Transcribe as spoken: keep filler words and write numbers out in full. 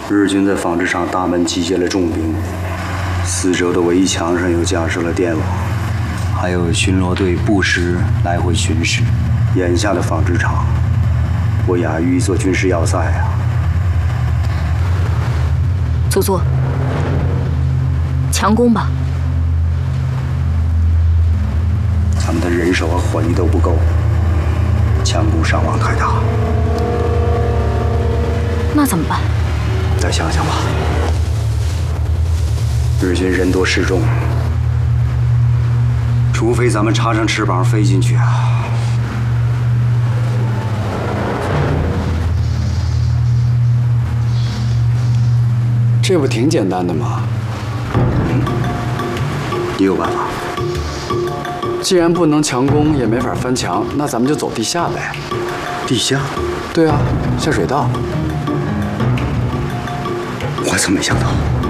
日军在纺织厂大门集结了重兵，四周的围墙上又架设了电网，还有巡逻队不时来回巡视。眼下的纺织厂，不亚于一座军事要塞啊！ 祖祖，强攻吧！ 咱们的人手和火力都不够，强攻伤亡太大。 那怎么办？ 再想想吧。日军人多势众，除非咱们插上翅膀飞进去啊！ 这不挺简单的吗？ 嗯，你有办法？ 既然不能强攻，也没法翻墙，那咱们就走地下呗。 地下？ 对啊，下水道。 我怎么没想到？